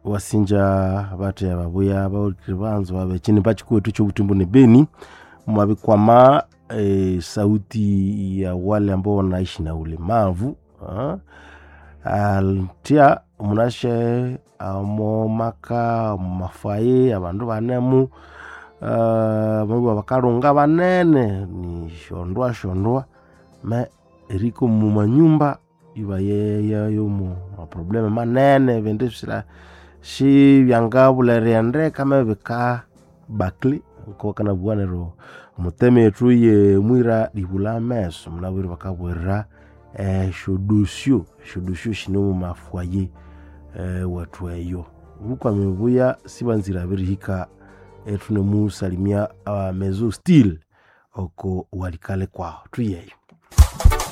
wasinja bate ababuya babanzo babechini pachikuetu chobutimbo ne Beni mwabikwama sauti ya wale ambao wanaishi na ulemavu. Tia munashe amo maka mafaye abandu banemu mungu bakarunga banene ni shondwa me eriko mu manyumba ibaye yomu problema manene vendesira shi byangabula rende kama beka bakli ko kana bwanero muteme tuye mwira dibula meso munabiri bakabwera shodosio shino mafoyer watu eyo ukwa mebuya sibanzira birihika etune musalimia mezo still oko walikale kwao tuyeyo.